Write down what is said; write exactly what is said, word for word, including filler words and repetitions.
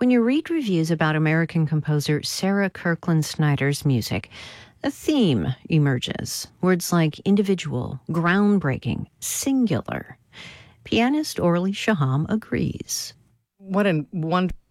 When you read reviews about American composer Sarah Kirkland Snyder's music, a theme emerges. Words like individual, groundbreaking, singular. Pianist Orly Shaham agrees. What a wonderful